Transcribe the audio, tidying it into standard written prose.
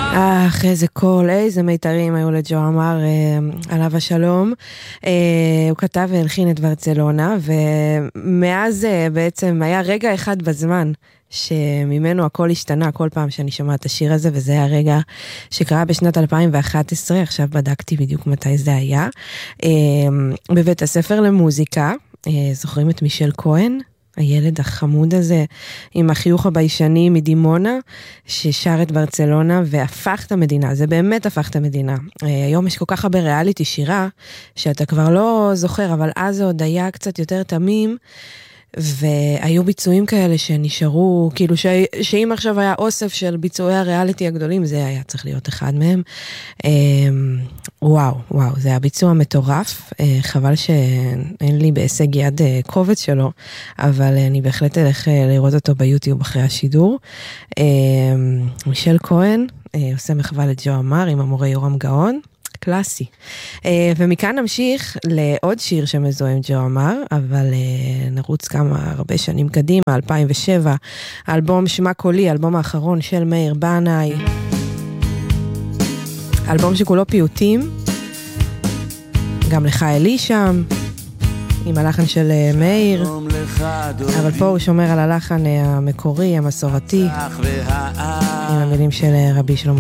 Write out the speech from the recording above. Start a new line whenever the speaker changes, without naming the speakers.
איזה קול, איזה מיתרים היו לג'ו עמר, עליו השלום. הוא כתב והלחין את ברצלונה, ומאז בעצם היה רגע אחד בזמן שממנו הכל השתנה כל פעם שאני שומעת את השיר הזה, וזה היה רגע שקרה בשנת 2011, עכשיו בדקתי בדיוק מתי זה היה, בבית הספר למוזיקה. זוכרים את מישל כהן? הילד החמוד הזה עם החיוך הביישני מדימונה ששר את ברצלונה והפך את המדינה, זה באמת הפך את המדינה. היום יש כל כך הרבה ריאליטי שירה שאתה כבר לא זוכר, אבל אז זה עוד היה קצת יותר תמים, והיו ביצועים כאלה שנשארו, כאילו שאם עכשיו היה אוסף של ביצועי הריאליטי הגדולים, זה היה צריך להיות אחד מהם. וואו, זה היה ביצוע מטורף, חבל שאין לי בהישג יד קובץ שלו, אבל אני בהחלט אלך לראות אותו ביוטיוב אחרי השידור. מישל כהן עושה מחווה לג'ו עמר עם המורה יורם גאון, קלאסי. ומכאן נמשיך לעוד שיר שמזוהה עם ג'ו עמר, אבל נרוץ הרבה שנים קדימה, 2007, האלבום שמה קולי, האלבום האחרון של מאיר בנאי, אלבום שכולו פיוטים, גם לך אלי שם, עם הלחן של מאיר, אבל פה הוא שומר על הלחן המקורי, המסורתי, עם המילים של רבי שלמה